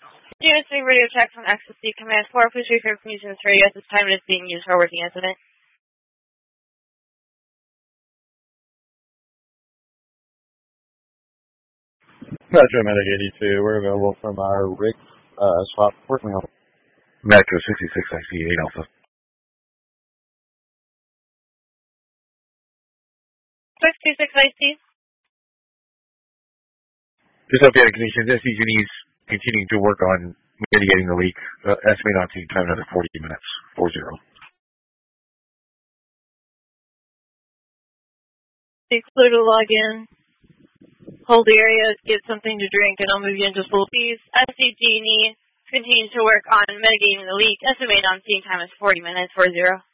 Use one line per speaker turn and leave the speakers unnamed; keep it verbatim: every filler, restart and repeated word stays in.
Unit three radio check from Access C Command four. Please refrain from using this radio at this time. It is being used for a working incident.
Metro Medic eighty-two, we're available from our rig uh, swap. Working on
Metro sixty-six, I see eight Alpha.
sixty-six, I see.
Just updating conditions. S C G is continuing to work on mitigating the leak. Uh, estimate on seeing time another forty minutes. four zero.
Clear to log in. Hold the area, get something to drink, and I'll move you in just a little piece. S C G continues to work on mitigating the leak. Estimated on seeing time is forty minutes, four zero.